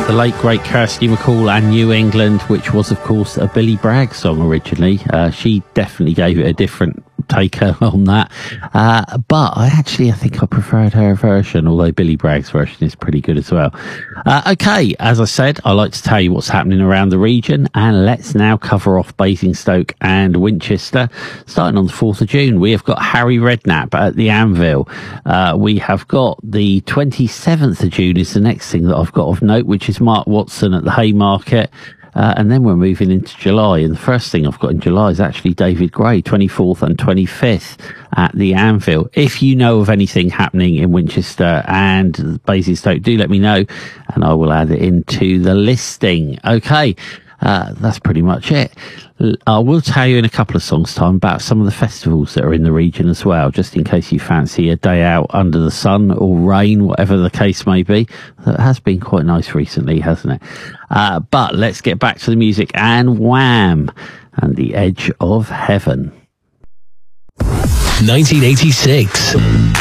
The late, great Kirsty MacColl and New England, which was, of course, a Billy Bragg song originally. She definitely gave it a different take on that. But I think I preferred her version, although Billy Bragg's version is pretty good as well. Okay, as I said, I like to tell you what's happening around the region, and let's now cover off Basingstoke and Winchester. Starting on the 4th of June, we have got Harry Redknapp at the Anvil. We have got the 27th of June is the next thing that I've got of note, which is Mark Watson at the Haymarket. And then we're moving into July, and the first thing I've got in July is actually David Gray, 24th and 25th at the Anvil. If you know of anything happening in Winchester and Basingstoke, do let me know, and I will add it into the listing. Okay, that's pretty much it. I will tell you in a couple of songs' time about some of the festivals that are in the region as well, just in case you fancy a day out under the sun or rain, whatever the case may be. That has been quite nice recently, hasn't it? But let's get back to the music, and Wham! And The Edge of Heaven. 1986.